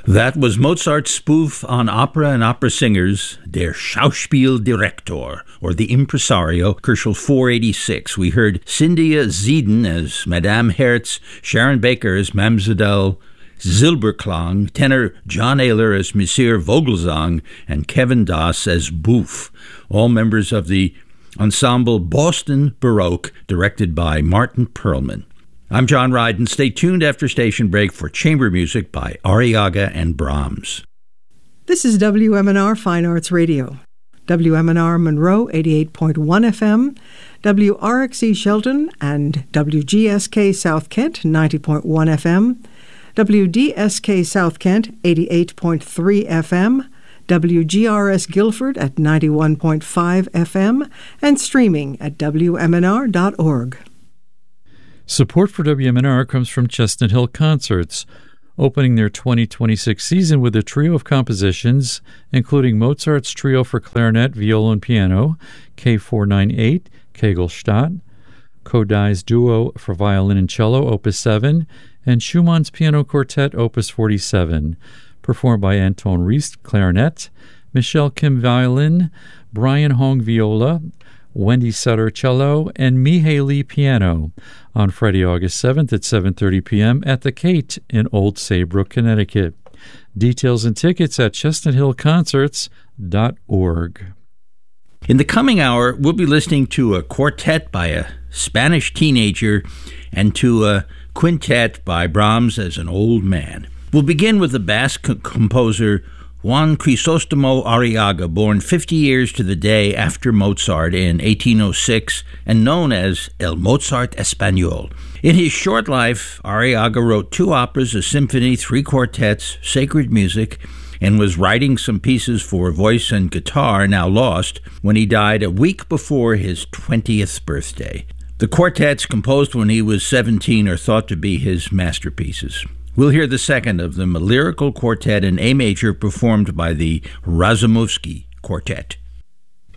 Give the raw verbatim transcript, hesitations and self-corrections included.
That was Mozart's spoof on opera and opera singers, Der Schauspieldirektor, or the Impresario, Kerschel four eighty-six. We heard Cynthia Zieden as Madame Hertz, Sharon Baker as Mamsellel Silberklang, tenor John Ayler as Monsieur Vogelsang, and Kevin Das as Bouffe, all members of the ensemble Boston Baroque, directed by Martin Perlman. I'm John Ryden. Stay tuned after station break for chamber music by Arriaga and Brahms. This is W M N R Fine Arts Radio. W M N R Monroe eighty-eight point one F M, W R X E Shelton and W G S K South Kent ninety point one F M, W D S K South Kent eighty-eight point three F M, W G R S Guilford at ninety-one point five F M, and streaming at W M N R dot org. Support for W M N R comes from Chestnut Hill Concerts, opening their twenty twenty-six season with a trio of compositions, including Mozart's Trio for Clarinet, Viola, and Piano, K four ninety-eight, Kegelstadt, Kodai's Duo for Violin and Cello, Opus seven, and Schumann's Piano Quartet, Opus forty-seven, performed by Anton Riest, Clarinet, Michelle Kim, Violin, Brian Hong, Viola, Wendy Sutter, Cello, and Mihai Lee, Piano, on Friday, August seventh at seven thirty p.m. at the Kate in Old Saybrook, Connecticut. Details and tickets at chestnut hill concerts dot org. In the coming hour, we'll be listening to a quartet by a Spanish teenager and to a quintet by Brahms as an old man. We'll begin with the Basque composer Juan Crisostomo Arriaga, born fifty years to the day after Mozart in eighteen oh six and known as El Mozart Español. In his short life, Arriaga wrote two operas, a symphony, three quartets, sacred music, and was writing some pieces for voice and guitar, now lost, when he died a week before his twentieth birthday. The quartets, composed when he was seventeen, are thought to be his masterpieces. We'll hear the second of them, a lyrical quartet in A major performed by the Razumovsky Quartet.